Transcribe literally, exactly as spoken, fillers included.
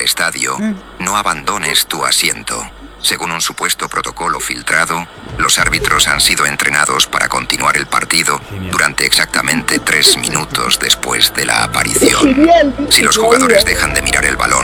estadio, no abandones tu asiento. Según un supuesto protocolo filtrado, los árbitros han sido entrenados para continuar el partido durante exactamente tres minutos después de la aparición. Si los jugadores dejan de mirar el balón